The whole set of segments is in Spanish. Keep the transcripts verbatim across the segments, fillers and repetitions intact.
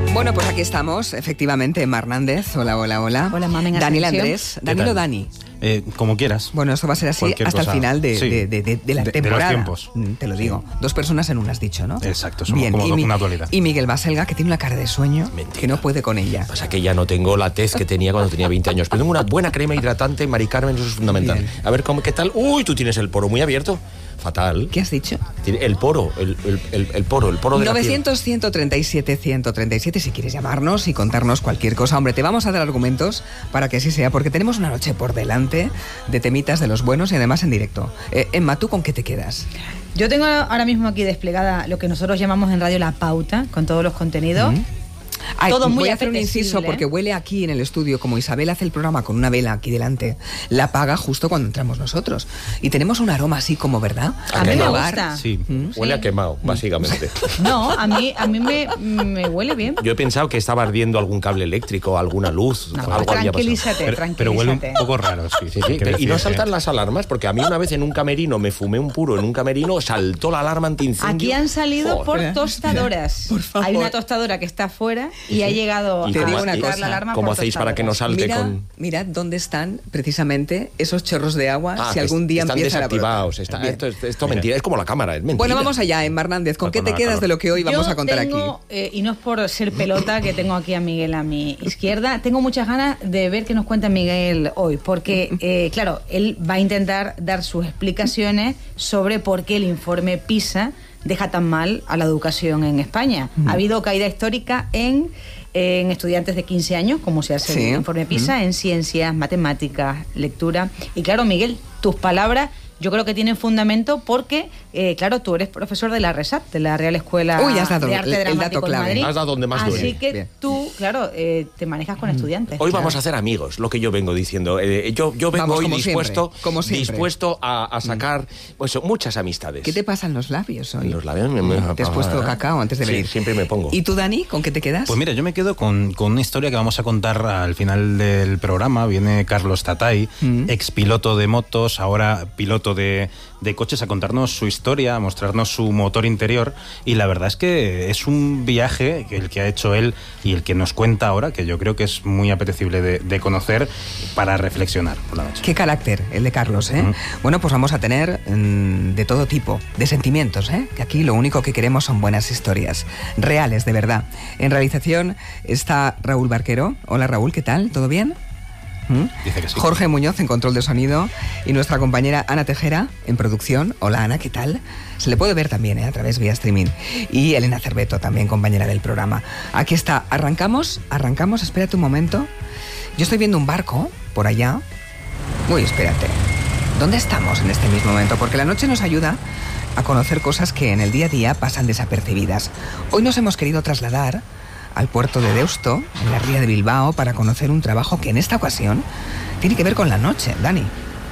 Bueno, pues aquí estamos, efectivamente, Emma Hernández. Hola, hola, hola. Hola, Mamen Daniel Ascensión. Andrés. Daniel o Dani. Eh, como quieras. Bueno, esto va a ser así Cualquier hasta cosa. el final de, Sí. de, de, de, de la De- de temporada. los tiempos. Mm, Te lo digo. Dos personas en una has dicho, ¿no? Exacto, somos Bien, como y, mi- una dualidad. y Miguel Baselga, que tiene una cara de sueño, Mentira. que no puede con ella. Pasa que ya no tengo la tez que tenía cuando tenía veinte años. Pero tengo una buena crema hidratante, Mari Carmen, eso es fundamental. Bien. A ver, ¿cómo, ¿qué tal? Uy, tú tienes el poro muy abierto. Fatal. ¿Qué has dicho? Tiene El poro, el, el, el, el poro, el poro de la piel. novecientos, ciento treinta y siete, ciento treinta y siete, si quieres llamarnos y contarnos cualquier cosa. Hombre, te vamos a dar argumentos para que así sea, porque tenemos una noche por delante de temitas de los buenos y además en directo. Eh, Emma, ¿tú con qué te quedas? Yo tengo ahora mismo aquí desplegada lo que nosotros llamamos en radio la pauta, con todos los contenidos. Mm. Ay, Todo muy voy a hacer un apetecible, inciso porque ¿eh? huele aquí en el estudio, como Isabel hace el programa con una vela aquí delante, la apaga justo cuando entramos nosotros. Y tenemos un aroma así como, ¿verdad? A mí De me hogar. gusta. Sí. Mm. Huele Sí. a quemado, básicamente. No, a mí, a mí me, me huele bien. Yo he pensado que estaba ardiendo algún cable eléctrico, alguna luz, No, algo había pasado. tranquilízate, Pero, tranquilízate. pero huele un poco raro, sí. Sí, sí, hay que pero- y no decir, saltan ¿eh? las alarmas, porque a mí una vez en un camerino me fumé un puro en un camerino, saltó la alarma antiincendio. Aquí han salido Joder. por Espera, tostadoras. por favor. Hay una tostadora que está afuera y ha llegado Y te a digo una activar cosa. la alarma ¿Cómo por hacéis para que no tostadoras. salte Mira, con...? mirad dónde están precisamente esos chorros de agua Ah, si que algún día están empiezan a brotar. desactivados. Está, Bien. esto es esto mentira, es como la cámara, es mentira. Bueno, vamos allá, Emma Hernández. ¿Con Va qué con te la quedas calor. de lo que hoy vamos Yo a contar tengo, aquí? eh, y no es por ser pelota, que tengo aquí a Miguel a mi izquierda, tengo muchas ganas de ver qué nos cuenta Miguel hoy, porque, eh, claro, él va a intentar dar sus explicaciones sobre por qué el informe PISA deja tan mal a la educación en España. Ha habido caída histórica en, en estudiantes de quince años, como se hace Sí. el informe PISA, en ciencias, matemáticas, lectura. Y claro, Miguel, tus palabras yo creo que tienen fundamento porque, eh, claro, tú eres profesor de la RESAT, de la Real Escuela Uy, has dado de Arte el- el Dramático dato clave. de Madrid. Has dado donde más Así duele. que Bien. tú, claro, eh, te manejas con estudiantes. Hoy claro. vamos a hacer amigos, lo que yo vengo diciendo. Eh, yo, yo vengo Vamos, hoy como dispuesto, siempre, como siempre. dispuesto a, a sacar pues, muchas amistades. ¿Qué te pasan los labios hoy? Los labios me- me- ¿Te has puesto cacao antes de Sí, venir? siempre me pongo. ¿Y tú, Dani, con qué te quedas? Pues mira, yo me quedo con, con una historia que vamos a contar al final del programa. Viene Carlos Tatay, Mm. ex piloto de motos, ahora piloto de, de coches, a contarnos su historia, a mostrarnos su motor interior. Y la verdad es que es un viaje que el que ha hecho él y el que nos cuenta ahora, que yo creo que es muy apetecible de, de conocer para reflexionar por la noche. Qué carácter el de Carlos, ¿eh? Mm. Bueno, pues vamos a tener mm, de todo tipo, de sentimientos, ¿eh? Que aquí lo único que queremos son buenas historias, reales, de verdad. En realización está Raúl Barquero. Hola, Raúl, ¿qué tal? ¿Todo bien? ¿Mm? Dice que sí. Jorge Muñoz en control de sonido y nuestra compañera Ana Tejera en producción. Hola, Ana, ¿qué tal? Se le puede ver también, ¿eh? A través vía streaming. Y Elena Cerveto, también compañera del programa. Aquí está. Arrancamos, arrancamos, espérate un momento. Yo estoy viendo un barco por allá. Uy, espérate. ¿Dónde estamos en este mismo momento? Porque la noche nos ayuda a conocer cosas que en el día a día pasan desapercibidas. Hoy nos hemos querido trasladar al puerto de Deusto, en la ría de Bilbao, para conocer un trabajo que en esta ocasión tiene que ver con la noche, Dani.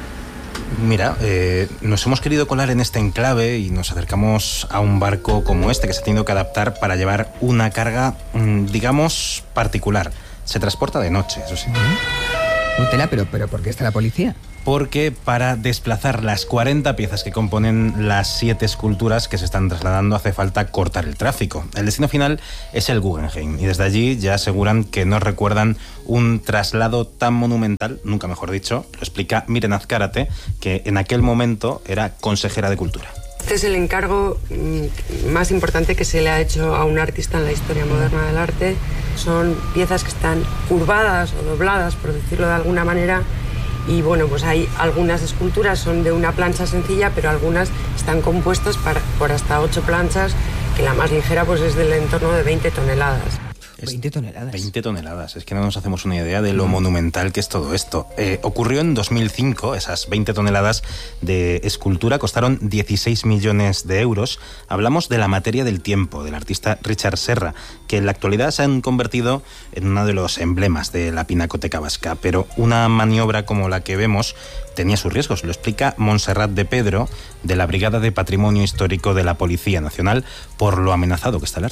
Mira, eh, nos hemos querido colar en este enclave y nos acercamos a un barco como este que se ha tenido que adaptar para llevar una carga, mmm, digamos, particular. Se transporta de noche, eso sí. Utela, pero, pero ¿por qué está la policía? Porque para desplazar las cuarenta piezas que componen las siete esculturas que se están trasladando hace falta cortar el tráfico. El destino final es el Guggenheim y desde allí ya aseguran que no recuerdan un traslado tan monumental, nunca mejor dicho. Lo explica Miren Azcárate, que en aquel momento era consejera de Cultura. Este es el encargo mm, más importante que se le ha hecho a un artista en la historia moderna del arte. Son piezas que están curvadas o dobladas, por decirlo de alguna manera. Y bueno, pues hay algunas esculturas son de una plancha sencilla, pero algunas están compuestas para, por hasta ocho planchas, que la más ligera pues es del entorno de veinte toneladas. veinte toneladas. veinte toneladas, es que no nos hacemos una idea de lo monumental que es todo esto. Eh, ocurrió en dos mil cinco, esas veinte toneladas de escultura costaron dieciséis millones de euros. Hablamos de la materia del tiempo, del artista Richard Serra, que en la actualidad se han convertido en uno de los emblemas de la pinacoteca vasca. Pero una maniobra como la que vemos tenía sus riesgos. Lo explica Montserrat de Pedro, de la Brigada de Patrimonio Histórico de la Policía Nacional, por lo amenazado que está el arte.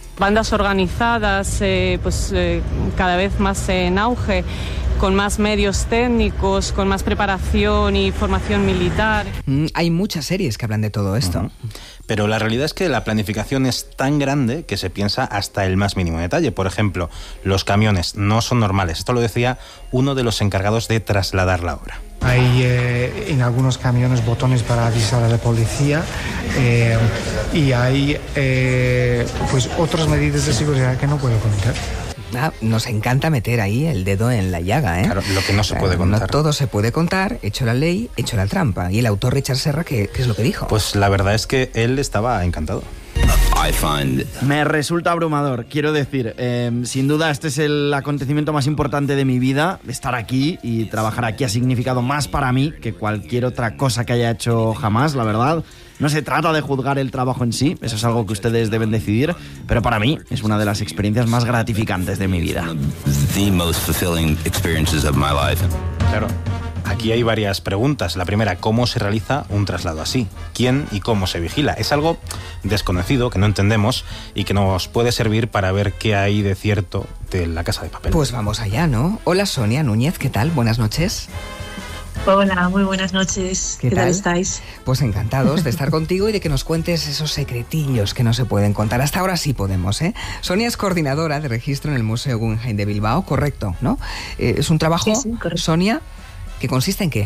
Bandas organizadas, eh, pues eh, cada vez más en auge, con más medios técnicos, con más preparación y formación militar. Mm, hay muchas series que hablan de todo esto. Uh-huh. Pero la realidad es que la planificación es tan grande que se piensa hasta el más mínimo detalle. Por ejemplo, los camiones no son normales. Esto lo decía uno de los encargados de trasladar la obra. Hay eh, en algunos camiones botones para avisar a la policía eh, y hay eh, pues otras medidas de seguridad que no puedo contar. Ah, nos encanta meter ahí el dedo en la llaga, ¿eh? Claro, lo que no se puede contar. No todo se puede contar, hecho la ley, hecho la trampa. ¿Y el autor Richard Serra qué, qué es lo que dijo? Pues la verdad es que él estaba encantado. Me resulta abrumador, quiero decir, eh, sin duda este es el acontecimiento más importante de mi vida. Estar aquí y trabajar aquí ha significado más para mí que cualquier otra cosa que haya hecho jamás, la verdad. No se trata de juzgar el trabajo en sí, eso es algo que ustedes deben decidir, pero para mí es una de las experiencias más gratificantes de mi vida. Claro. Aquí hay varias preguntas. La primera, ¿cómo se realiza un traslado así? ¿Quién y cómo se vigila? Es algo desconocido, que no entendemos y que nos puede servir para ver qué hay de cierto de La Casa de Papel. Pues vamos allá, ¿no? Hola, Sonia Núñez, ¿qué tal? Buenas noches. Hola, muy buenas noches. ¿Qué, ¿Qué tal? tal estáis? Pues encantados de estar contigo y de que nos cuentes esos secretillos que no se pueden contar. Hasta ahora sí podemos, ¿eh? Sonia es coordinadora de registro en el Museo Guggenheim de Bilbao, correcto, ¿no? Eh, es un trabajo, sí, sí, correcto. Sonia, ¿que consiste en qué?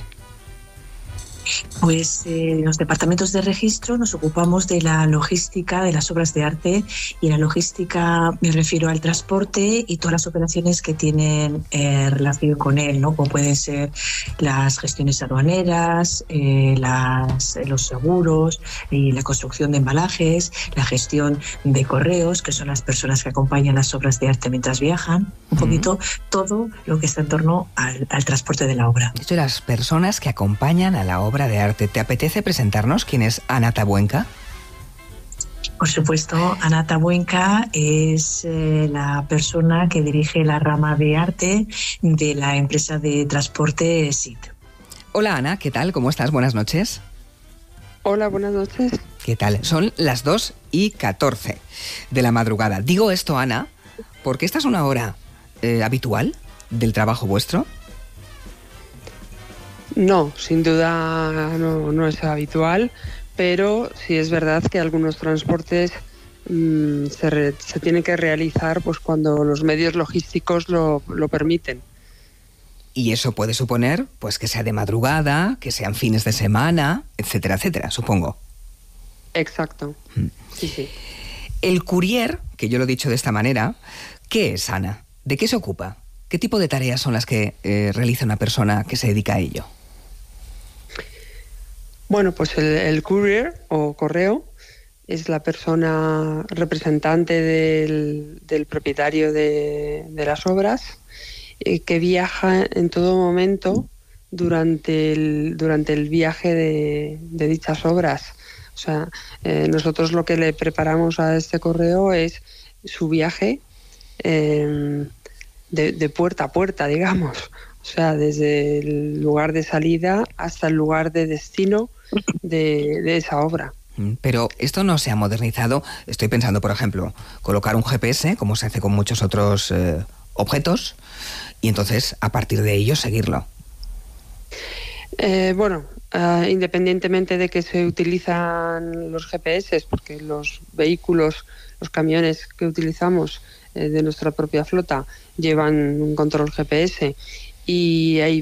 Pues eh, los departamentos de registro nos ocupamos de la logística de las obras de arte, y la logística me refiero al transporte y todas las operaciones que tienen eh, relación con él, ¿no? Como pueden ser las gestiones aduaneras, eh, las, los seguros y la construcción de embalajes, la gestión de correos, que son las personas que acompañan las obras de arte mientras viajan, un poquito todo lo que está en torno al, al transporte de la obra. De hecho, las personas que acompañan a la obra de arte. ¿Te apetece presentarnos quién es Ana Tabuenca? Por supuesto, Ana Tabuenca es eh, la persona que dirige la rama de arte de la empresa de transporte S I T. Hola Ana, ¿qué tal? ¿Cómo estás? Buenas noches. Hola, buenas noches. ¿Qué tal? Son las dos y catorce de la madrugada. Digo esto, Ana, porque esta es una hora eh, habitual del trabajo vuestro. No, sin duda no, no es habitual, pero sí es verdad que algunos transportes mmm, se, re, se tienen que realizar pues cuando los medios logísticos lo, lo permiten. Y eso puede suponer pues que sea de madrugada, que sean fines de semana, etcétera, etcétera, supongo. Exacto, mm. sí, sí. El courier, que yo lo he dicho de esta manera, ¿qué es, Ana? ¿De qué se ocupa? ¿Qué tipo de tareas son las que eh, realiza una persona que se dedica a ello? Bueno, pues el, el courier o correo es la persona representante del, del propietario de, de las obras eh, que viaja en todo momento durante el, durante el viaje de, de dichas obras. O sea, eh, nosotros lo que le preparamos a este correo es su viaje eh, de, de puerta a puerta, digamos. O sea, desde el lugar de salida hasta el lugar de destino de, de esa obra. Pero esto no se ha modernizado. Estoy pensando, por ejemplo, colocar un G P S, como se hace con muchos otros eh, objetos, y entonces, a partir de ello, seguirlo. Eh, bueno, uh, independientemente de que se utilizan los G P S, porque los vehículos, los camiones que utilizamos eh, de nuestra propia flota llevan un control G P S, y hay